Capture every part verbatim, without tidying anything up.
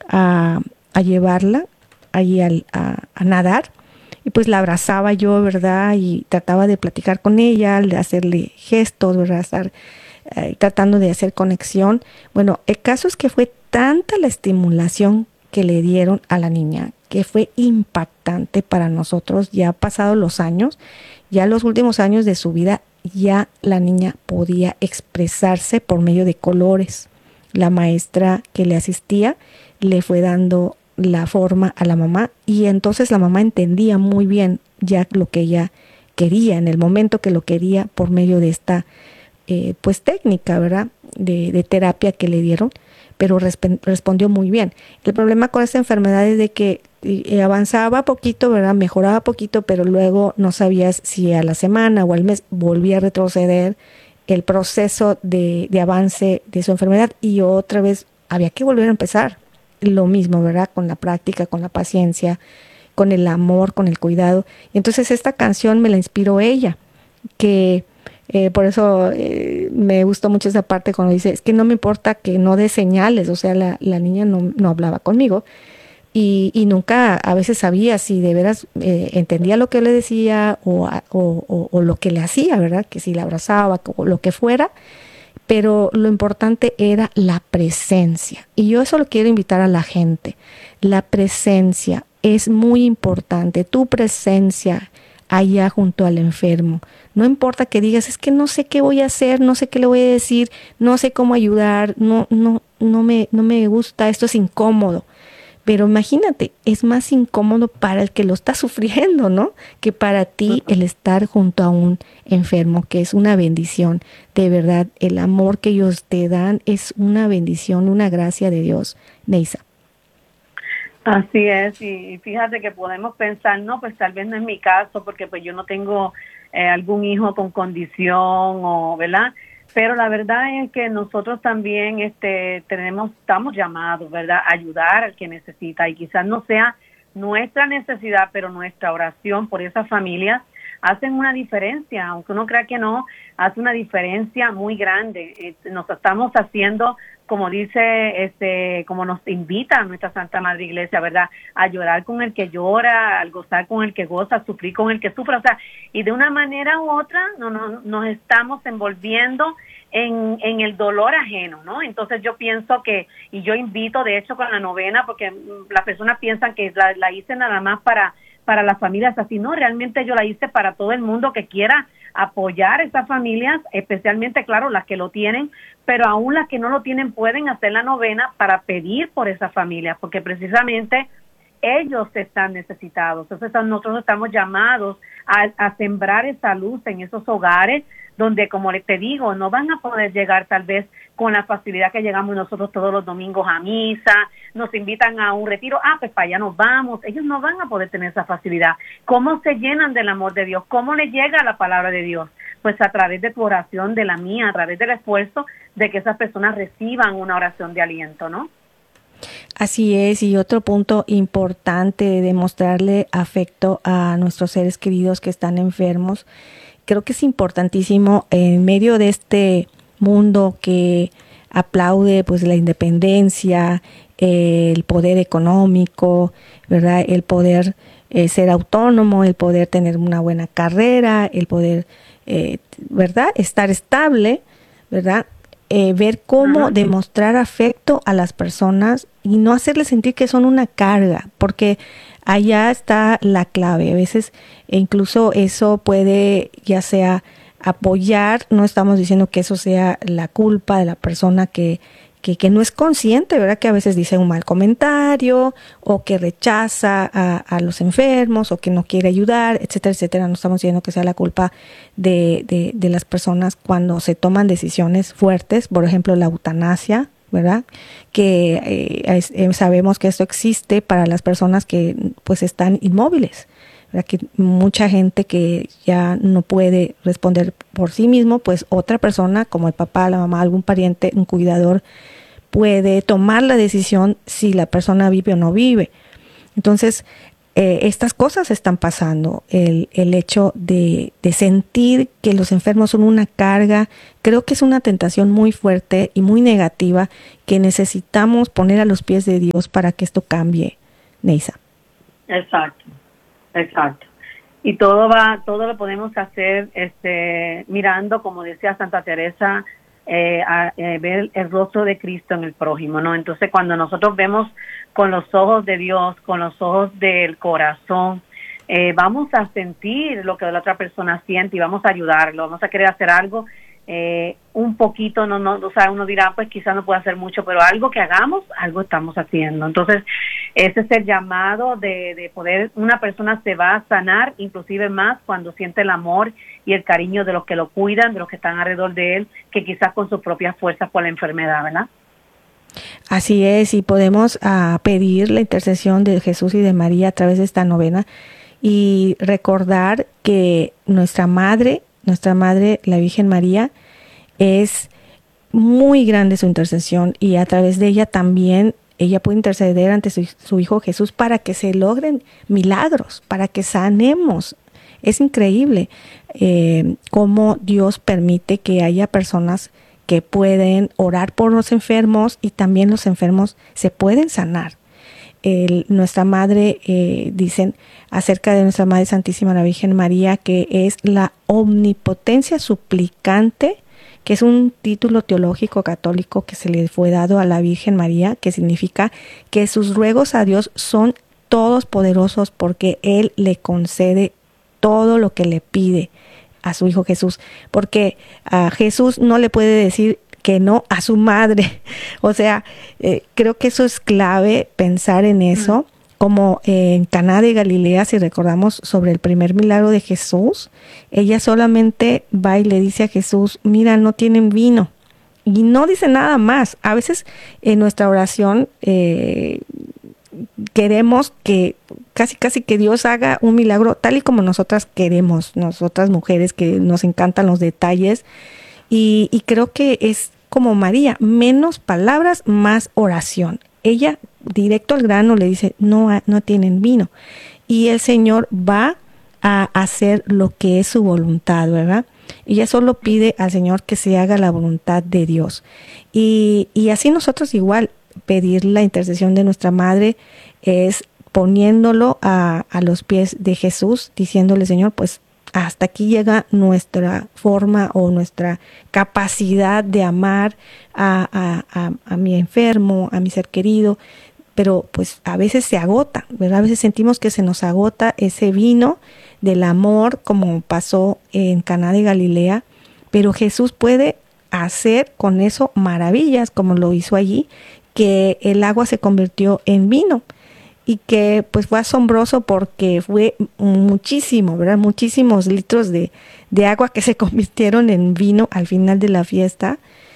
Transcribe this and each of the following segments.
a, a llevarla allí al, a, a nadar. Y pues la abrazaba yo, ¿verdad? Y trataba de platicar con ella, de hacerle gestos, ¿verdad? Estar eh, tratando de hacer conexión. Bueno, el caso es que fue tanta la estimulación que le dieron a la niña, que fue impactante para nosotros. Ya pasados los años, ya los últimos años de su vida, ya la niña podía expresarse por medio de colores. La maestra que le asistía le fue dando la forma a la mamá y entonces la mamá entendía muy bien ya lo que ella quería en el momento que lo quería por medio de esta eh, pues técnica, ¿verdad? De, de terapia que le dieron, pero resp- respondió muy bien. El problema con esta enfermedad es de que eh, avanzaba poquito, ¿verdad? Mejoraba poquito, pero luego no sabías si a la semana o al mes volvía a retroceder el proceso de, de avance de su enfermedad y otra vez había que volver a empezar. Lo mismo, ¿verdad? Con la práctica, con la paciencia, con el amor, con el cuidado. Y entonces esta canción me la inspiró ella, que eh, por eso eh, me gustó mucho esa parte cuando dice, es que no me importa que no dé señales, o sea, la, la niña no, no hablaba conmigo y, y nunca a veces sabía si de veras eh, entendía lo que le decía o, o, o, o lo que le hacía, ¿verdad? Que si la abrazaba o lo que fuera. Pero lo importante era la presencia. Y yo eso lo quiero invitar a la gente. La presencia es muy importante. Tu presencia allá junto al enfermo. No importa que digas, es que no sé qué voy a hacer, no sé qué le voy a decir, no sé cómo ayudar, no, no, no me, no me gusta, esto es incómodo. Pero imagínate, es más incómodo para el que lo está sufriendo, ¿no? Que para ti el estar junto a un enfermo, que es una bendición. De verdad, el amor que ellos te dan es una bendición, una gracia de Dios. Neisa. Así es, y fíjate que podemos pensar, no, pues tal vez no es mi caso, porque pues yo no tengo eh, algún hijo con condición, o, ¿verdad? Pero la verdad es que nosotros también este, tenemos, estamos llamados, ¿verdad?, a ayudar al que necesita, y quizás no sea nuestra necesidad, pero nuestra oración por esas familias hacen una diferencia, aunque uno crea que no, hace una diferencia muy grande. Eh, nos estamos haciendo, como dice, este, como nos invita nuestra Santa Madre Iglesia, ¿verdad?, a llorar con el que llora, al gozar con el que goza, a sufrir con el que sufre, o sea, y de una manera u otra no, no, nos estamos envolviendo en, en el dolor ajeno, ¿no? Entonces yo pienso que, y yo invito, de hecho, con la novena, porque las personas piensan que la, la hice nada más para para las familias así, no, realmente yo la hice para todo el mundo que quiera apoyar a esas familias, especialmente, claro, las que lo tienen, pero aún las que no lo tienen pueden hacer la novena para pedir por esas familias, porque precisamente ellos están necesitados. Entonces nosotros estamos llamados a, a sembrar esa luz en esos hogares donde, como les te digo, no van a poder llegar tal vez con la facilidad que llegamos nosotros todos los domingos a misa, nos invitan a un retiro, ah, pues para allá nos vamos. Ellos no van a poder tener esa facilidad. ¿Cómo se llenan del amor de Dios? ¿Cómo les llega la palabra de Dios? Pues a través de tu oración, de la mía, a través del esfuerzo de que esas personas reciban una oración de aliento, ¿no? Así es, y otro punto importante de mostrarle afecto a nuestros seres queridos que están enfermos, creo que es importantísimo en medio de este mundo que aplaude pues la independencia, eh, el poder económico, ¿verdad? El poder eh, ser autónomo, el poder tener una buena carrera, el poder, eh, ¿verdad? Estar estable, ¿verdad? Eh, ver cómo uh-huh. demostrar afecto a las personas y no hacerles sentir que son una carga, porque allá está la clave. A veces incluso eso puede ya sea apoyar, no estamos diciendo que eso sea la culpa de la persona que, que, que no es consciente, ¿verdad? Que a veces dice un mal comentario o que rechaza a, a los enfermos o que no quiere ayudar, etcétera, etcétera. No estamos diciendo que sea la culpa de, de, de las personas cuando se toman decisiones fuertes, por ejemplo, la eutanasia, ¿verdad? Que eh, es, eh, sabemos que esto existe para las personas que pues están inmóviles, ¿verdad? Que mucha gente que ya no puede responder por sí mismo, pues otra persona como el papá, la mamá, algún pariente, un cuidador puede tomar la decisión si la persona vive o no vive. Entonces eh, estas cosas están pasando. El, el hecho de, de sentir que los enfermos son una carga, creo que es una tentación muy fuerte y muy negativa que necesitamos poner a los pies de Dios para que esto cambie, Neisa. Exacto, exacto. Y todo va, todo lo podemos hacer este, mirando, como decía Santa Teresa, eh, a, eh, ver el rostro de Cristo en el prójimo, ¿no? Entonces, cuando nosotros vemos con los ojos de Dios, con los ojos del corazón, eh, vamos a sentir lo que la otra persona siente y vamos a ayudarlo, vamos a querer hacer algo, eh, un poquito, no, no, o sea, uno dirá, pues quizás no puede hacer mucho, pero algo que hagamos, algo estamos haciendo. Entonces, ese es el llamado de, de poder, una persona se va a sanar, inclusive más cuando siente el amor y el cariño de los que lo cuidan, de los que están alrededor de él, que quizás con sus propias fuerzas por la enfermedad, ¿verdad? Así es, y podemos uh, pedir la intercesión de Jesús y de María a través de esta novena y recordar que nuestra madre, nuestra madre, la Virgen María, es muy grande su intercesión y a través de ella también ella puede interceder ante su, su Hijo Jesús para que se logren milagros, para que sanemos. Es increíble eh, cómo Dios permite que haya personas que pueden orar por los enfermos y también los enfermos se pueden sanar. El, nuestra madre, eh, dicen acerca de nuestra Madre Santísima la Virgen María, que es la omnipotencia suplicante, que es un título teológico católico que se le fue dado a la Virgen María, que significa que sus ruegos a Dios son todos poderosos porque Él le concede todo lo que le pide a su Hijo Jesús, porque a Jesús no le puede decir que no a su madre. O sea, eh, creo que eso es clave, pensar en eso, como eh, en Caná de Galilea, si recordamos sobre el primer milagro de Jesús, ella solamente va y le dice a Jesús, mira, no tienen vino, y no dice nada más. A veces en nuestra oración eh, queremos que casi casi que Dios haga un milagro tal y como nosotras queremos, nosotras mujeres que nos encantan los detalles, y, y creo que es como María, menos palabras, más oración. Ella directo al grano le dice, no, no tienen vino, y el Señor va a hacer lo que es su voluntad, ¿verdad? Ella solo pide al Señor que se haga la voluntad de Dios, y, y así nosotros igual pedir la intercesión de nuestra madre es poniéndolo a, a los pies de Jesús, diciéndole, Señor, pues hasta aquí llega nuestra forma o nuestra capacidad de amar a, a, a, a mi enfermo, a mi ser querido, pero pues a veces se agota, ¿verdad? A veces sentimos que se nos agota ese vino del amor, como pasó en Caná de Galilea, pero Jesús puede hacer con eso maravillas, como lo hizo allí, que el agua se convirtió en vino. Y que pues fue asombroso porque fue muchísimo, ¿verdad? Muchísimos litros de, de agua que se convirtieron en vino al final de la fiesta.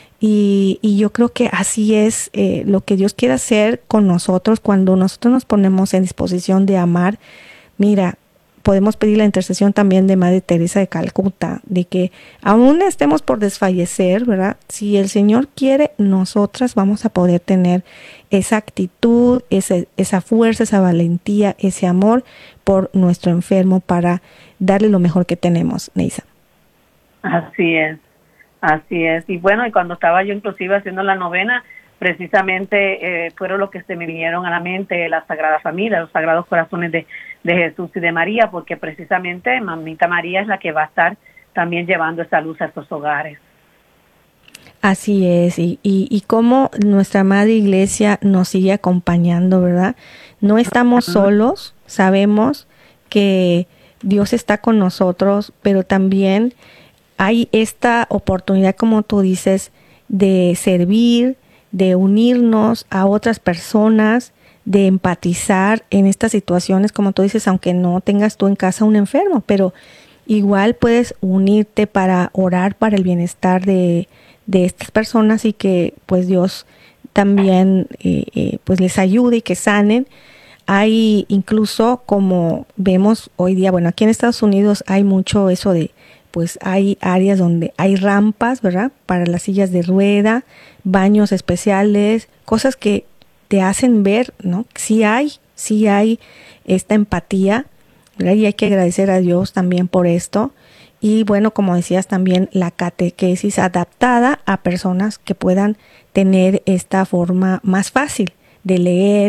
Y, y yo creo que así es eh, lo que Dios quiere hacer con nosotros cuando nosotros nos ponemos en disposición de amar. Mira, podemos pedir la intercesión también de Madre Teresa de Calcuta, de que aún estemos por desfallecer, ¿verdad? Si el Señor quiere, nosotras vamos a poder tener esa actitud, ese, esa fuerza, esa valentía, ese amor por nuestro enfermo para darle lo mejor que tenemos, Neisa. Así es, así es. Y bueno, y cuando estaba yo inclusive haciendo la novena, precisamente eh, fueron los que se me vinieron a la mente, la Sagrada Familia, los Sagrados Corazones de, de Jesús y de María, porque precisamente Mamita María es la que va a estar también llevando esa luz a estos hogares. Así es, y, y, y cómo nuestra Madre Iglesia nos sigue acompañando, ¿verdad? No estamos solos, sabemos que Dios está con nosotros, pero también hay esta oportunidad, como tú dices, de servir, de unirnos a otras personas, de empatizar en estas situaciones, como tú dices, aunque no tengas tú en casa un enfermo, pero igual puedes unirte para orar para el bienestar de, de estas personas y que pues Dios también eh, eh, pues les ayude y que sanen. Hay incluso, como vemos hoy día, bueno, aquí en Estados Unidos hay mucho eso de, pues hay áreas donde hay rampas, ¿verdad? Para las sillas de rueda, baños especiales, cosas que te hacen ver, ¿no? Sí hay, sí hay esta empatía, ¿verdad? Y hay que agradecer a Dios también por esto. Y bueno, como decías también, la catequesis adaptada a personas que puedan tener esta forma más fácil de leer,